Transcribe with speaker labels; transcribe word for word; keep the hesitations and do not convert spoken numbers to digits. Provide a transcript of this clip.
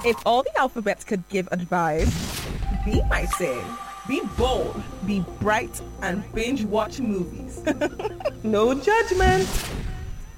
Speaker 1: If all the alphabets could give advice, we might say, be bold, be bright, and binge watch movies. No judgment.